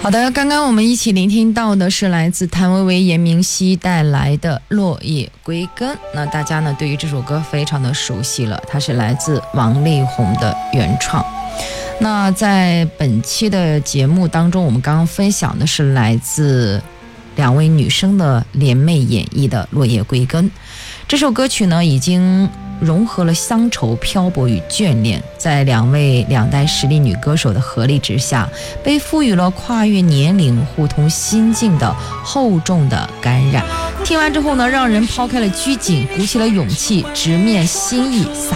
好的，刚刚我们一起聆听到的是来自谭维维、严明熙带来的《落叶归根》。那大家呢对于这首歌非常的熟悉了，它是来自王力宏的原创。那在本期的节目当中，我们刚刚分享的是来自2位女生的联袂演绎的《落叶归根》。这首歌曲呢已经融合了乡愁、漂泊与眷恋，在2代实力女歌手的合力之下，被赋予了跨越年龄、互通心境的厚重的感染。听完之后呢，让人抛开了拘谨，鼓起了勇气，直面心意，